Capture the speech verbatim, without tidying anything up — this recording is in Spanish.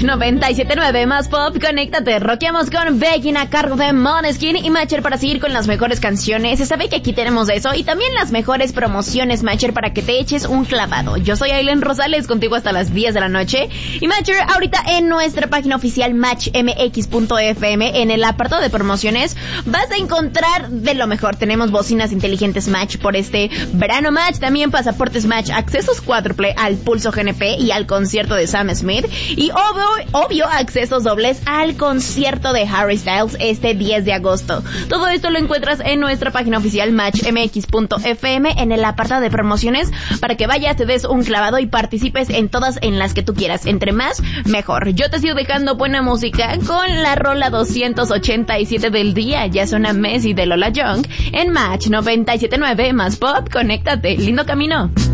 noventa y siete punto nueve más pop, conéctate. Rockeamos con Begging a cargo de Måneskin y Matcher para seguir con las mejores canciones. Se sabe que aquí tenemos eso y también las mejores promociones, Matcher, para que te eches un clavado. Yo soy Aileen Rosales, contigo hasta las diez de la noche. Y Matcher, ahorita en nuestra página oficial match m x punto f m, en el apartado de promociones, vas a encontrar de lo mejor. Tenemos bocinas inteligentes Match por este verano Match, también pasaportes Match, accesos cuádruple al Pulso G N P y al concierto de Sam Smith. Y obvio, obvio, accesos dobles al concierto de Harry Styles este diez de agosto. Todo esto lo encuentras en nuestra página oficial match m x punto f m en el apartado de promociones para que vayas, te des un clavado y participes en todas en las que tú quieras. Entre más, mejor. Yo te sigo dejando buena música con la rola doscientos ochenta y siete del día. Ya suena Messi de Lola Young en Match noventa y siete punto nueve más pop. Conéctate. Lindo camino.